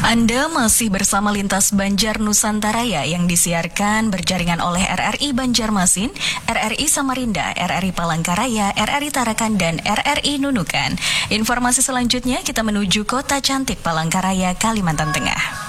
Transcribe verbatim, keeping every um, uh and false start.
Anda masih bersama Lintas Banjar Nusantaraya yang disiarkan berjaringan oleh R R I Banjarmasin, R R I Samarinda, R R I Palangkaraya, R R I Tarakan, dan R R I Nunukan. Informasi selanjutnya kita menuju Kota Cantik Palangkaraya, Kalimantan Tengah.